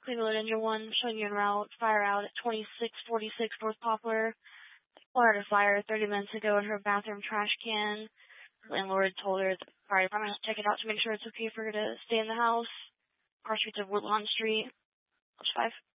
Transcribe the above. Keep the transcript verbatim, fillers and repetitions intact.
Cleveland Engine one, showing you en route. Fire out at twenty-six forty-six North Poplar. Started a fire thirty minutes ago in her bathroom trash can. The landlord told her the fire department to check it out to make sure it's okay for her to stay in the house. Car Street to Woodlawn Street. That's five.